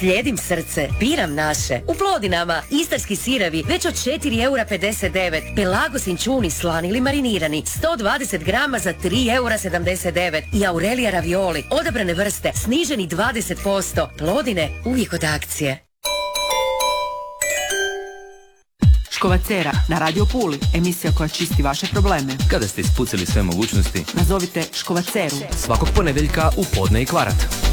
Slijedim srce, biram naše. U Plodinama istarski sirevi već od 4,59 €. Pelagos inčuni slani ili marinirani 120 grama za 3,79 € i Aurelia ravioli odabrane vrste sniženi 20%. Plodine uvijek od akcije. Škovacera na Radio Puli, emisija koja čisti vaše probleme. Kada ste ispucali sve mogućnosti, nazovite Škovaceru. Svakog ponedjeljka u podne i kvarat.